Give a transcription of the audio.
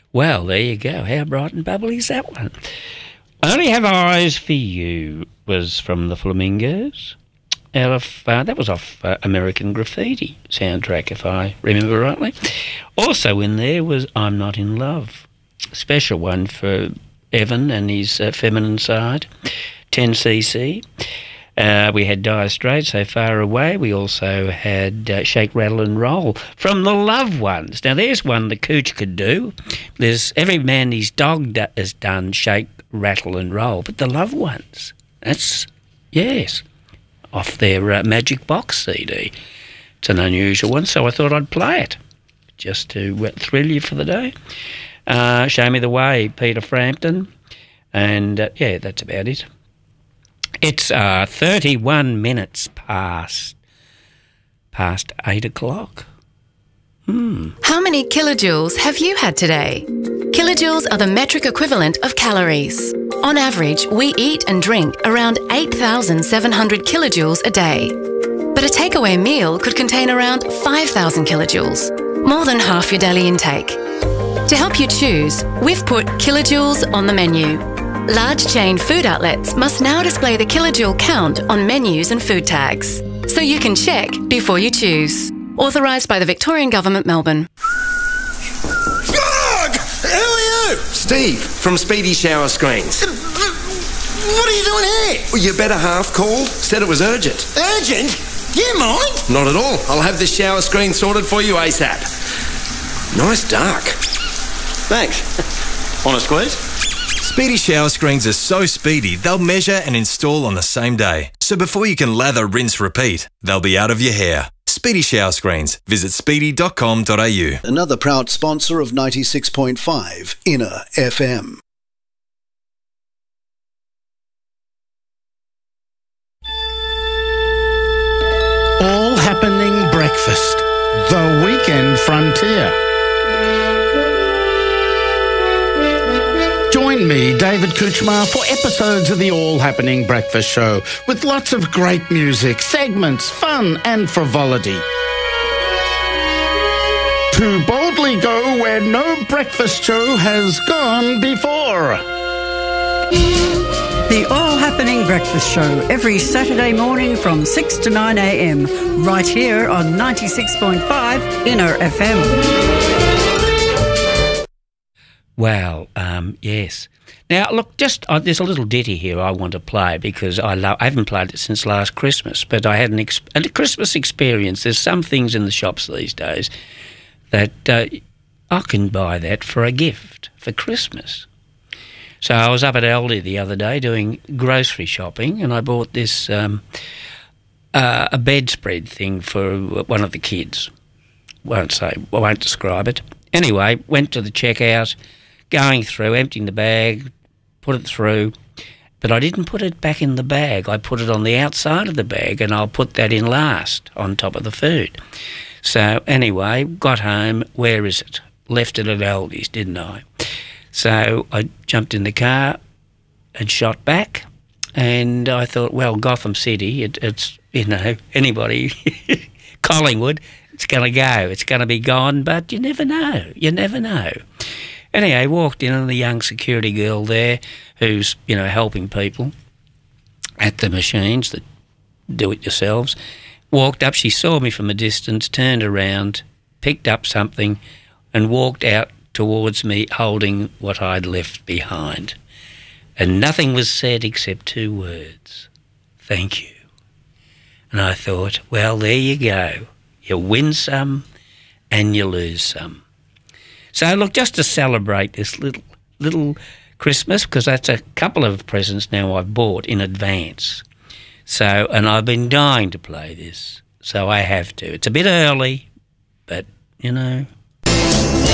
Well, there you go. How bright and bubbly is that one? I Only Have Eyes for You was from the Flamingos. That was off American Graffiti soundtrack, if I remember rightly. Also in there was I'm Not in Love. Special one for Evan and his feminine side. 10cc. We had Dire Straits, So Far Away. We also had Shake, Rattle and Roll from the Loved Ones. Now, there's one the Cooch could do. There's Every Man His Dog has done Shake, Rattle and Roll. But the Loved Ones, that's, yes, off their Magic Box CD. It's an unusual one, so I thought I'd play it just to thrill you for the day. Show Me the Way, Peter Frampton. And, yeah, that's about it. It's 31 minutes past 8 o'clock. How many kilojoules have you had today? Kilojoules are the metric equivalent of calories. On average, we eat and drink around 8,700 kilojoules a day. But a takeaway meal could contain around 5,000 kilojoules, more than half your daily intake. To help you choose, we've put kilojoules on the menu. Large chain food outlets must now display the kilojoule count on menus and food tags, so you can check before you choose. Authorised by the Victorian Government, Melbourne. Grog! Who are you? Steve, from Speedy Shower Screens. What are you doing here? Well, your better half called, said it was urgent. Urgent? Do you mind? Not at all. I'll have this shower screen sorted for you ASAP. Nice dark. Thanks. Want a squeeze? Speedy Shower Screens are so speedy, they'll measure and install on the same day. So before you can lather, rinse, repeat, they'll be out of your hair. Speedy Shower Screens. Visit speedy.com.au. Another proud sponsor of 96.5 Inner FM. All Happening Breakfast. The Weekend Frontier. Join me, David Kuchmar, for episodes of the All Happening Breakfast Show with lots of great music, segments, fun and frivolity. To boldly go where no breakfast show has gone before. The All Happening Breakfast Show, every Saturday morning from 6 to 9 a.m, right here on 96.5 Inner FM. Well, yes. Now, look, there's a little ditty here I want to play because I haven't played it since last Christmas, but I had a Christmas experience. There's some things in the shops these days that I can buy that for a gift for Christmas. So I was up at Aldi the other day doing grocery shopping, and I bought this a bedspread thing for one of the kids. I won't describe it. Anyway, went to the checkout. Going through, emptying the bag, put it through, but I didn't put it back in the bag. I put it on the outside of the bag, and I'll put that in last on top of the food. So anyway, got home. Where is it? Left it at Aldi's, didn't I? So I jumped in the car and shot back, and I thought, well, Gotham City, it's anybody, Collingwood, it's going to go. It's going to be gone, but you never know. You never know. Anyway, walked in, and the young security girl there who's, helping people at the machines that do it yourselves, walked up. She saw me from a distance, turned around, picked up something and walked out towards me holding what I'd left behind. And nothing was said except two words, thank you. And I thought, well, there you go. You win some and you lose some. So, look, just to celebrate this little Christmas, because that's a couple of presents now I've bought in advance. So, and I've been dying to play this, so I have to. It's a bit early, but,